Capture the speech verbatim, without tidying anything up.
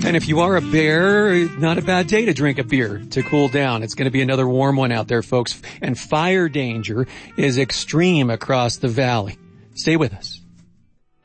And if you are a bear, not a bad day to drink a beer to cool down. It's going to be another warm one out there, folks. And fire danger is extreme across the valley. Stay with us.